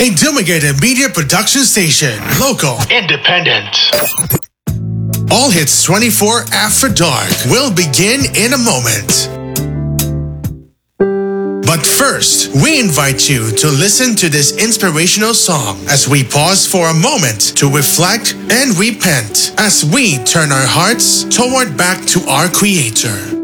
a Dumigated Media Production Station. Local. Independent. All Hits 24 After Dark will begin in a moment. But first, we invite you to listen to this inspirational song as we pause for a moment to reflect and repent as we turn our hearts toward back to our Creator.